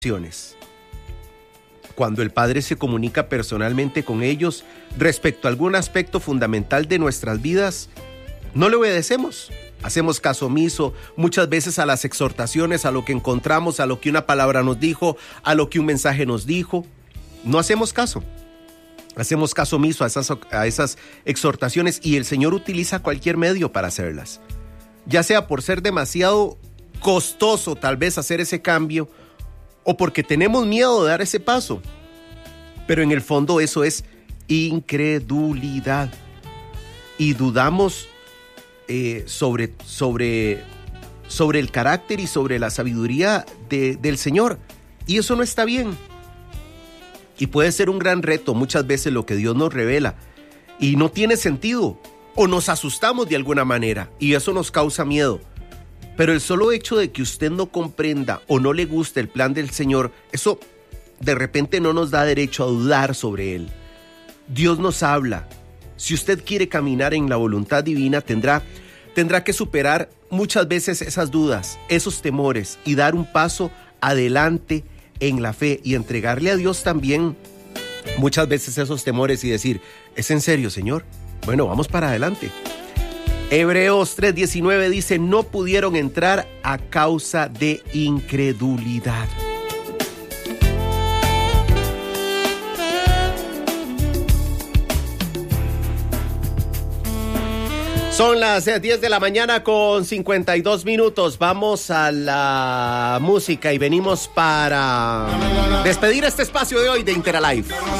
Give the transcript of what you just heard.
Cuando el Padre se comunica personalmente con ellos respecto a algún aspecto fundamental de nuestras vidas, no le obedecemos. Hacemos caso omiso muchas veces a las exhortaciones, a lo que encontramos, a lo que una palabra nos dijo, a lo que un mensaje nos dijo. No hacemos caso. Hacemos caso omiso a esas exhortaciones y el Señor utiliza cualquier medio para hacerlas. Ya sea por ser demasiado costoso tal vez hacer ese cambio o porque tenemos miedo de dar ese paso. Pero en el fondo eso es incredulidad. Y dudamos sobre el carácter y sobre la sabiduría del Señor. Y eso no está bien. Y puede ser un gran reto muchas veces lo que Dios nos revela. Y no tiene sentido. O nos asustamos de alguna manera. Y eso nos causa miedo. Pero el solo hecho de que usted no comprenda o no le guste el plan del Señor, eso de repente no nos da derecho a dudar sobre él. Dios nos habla. Si usted quiere caminar en la voluntad divina, tendrá que superar muchas veces esas dudas, esos temores y dar un paso adelante en la fe y entregarle a Dios también muchas veces esos temores y decir, ¿es en serio, Señor? Bueno, vamos para adelante. Hebreos 3:19 dice, no pudieron entrar a causa de incredulidad. Son las 10 de la mañana con 52 minutos. Vamos a la música y venimos para despedir este espacio de hoy de Interalive.